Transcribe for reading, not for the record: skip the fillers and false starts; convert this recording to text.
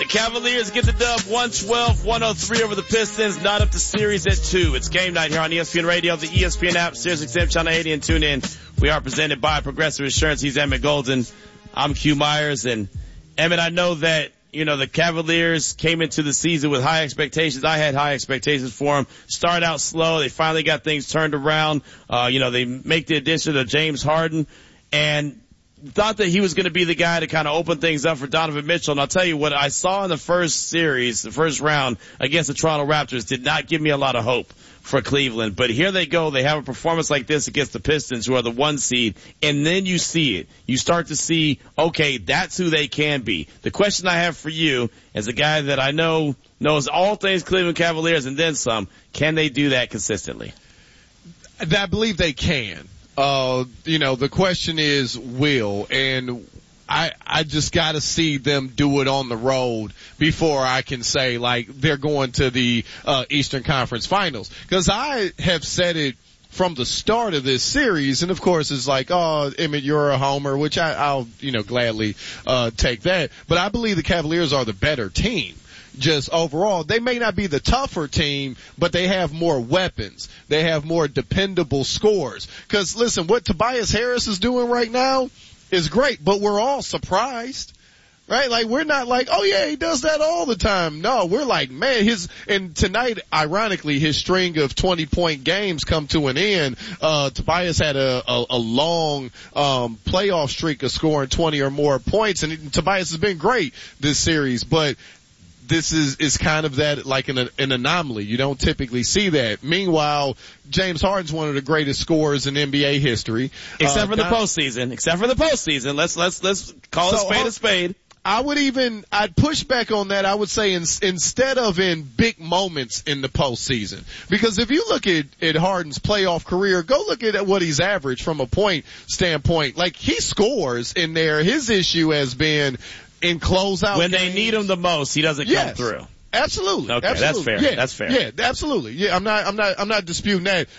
Cavaliers get the dub 112-103 over the Pistons. Not up the series at 2. It's game night here on ESPN Radio, the ESPN app, SiriusXM Channel 80, and tune in. We are presented by Progressive Insurance. He's Emmett Golden. I'm Q Myers. And Emmett, I know that, the Cavaliers came into the season with high expectations. I had high expectations for them. Started out slow. They finally got things turned around. They make the addition of James Harden and thought that he was going to be the guy to kind of open things up for Donovan Mitchell. And I'll tell you what I saw in the first series, the first round against the Toronto Raptors did not give me a lot of hope for Cleveland. But here they go. They have a performance like this against the Pistons, who are the 1 seed. And then you see it. You start to see, okay, that's who they can be. The question I have for you, as a guy that I know knows all things Cleveland Cavaliers and then some, can they do that consistently? I believe they can. The question is will, and I just gotta see them do it on the road before I can say like they're going to the Eastern Conference Finals. Cause I have said it from the start of this series, and of course it's like, oh, Emmett, you're a homer, which I'll gladly take that. But I believe the Cavaliers are the better team. Just overall, they may not be the tougher team, but they have more weapons. They have more dependable scores. Cause listen, what Tobias Harris is doing right now is great, but we're all surprised, right? Like we're not like, oh yeah, he does that all the time. No, we're like, man, and tonight, ironically, his string of 20-point games come to an end. Tobias had a long, playoff streak of scoring 20 or more points, and Tobias has been great this series, but this is kind of that, like an anomaly. You don't typically see that. Meanwhile, James Harden's one of the greatest scorers in NBA history. Except for the postseason. Let's call a spade. I'd push back on that. I would say instead of in big moments in the postseason. Because if you look at Harden's playoff career, go look at what he's averaged from a point standpoint. Like he scores in there. His issue has been in closeout when games. They need him the most, he doesn't come through. Absolutely. Okay, absolutely. that's fair. Yeah, that's fair. Yeah, absolutely. Yeah, I'm not disputing that.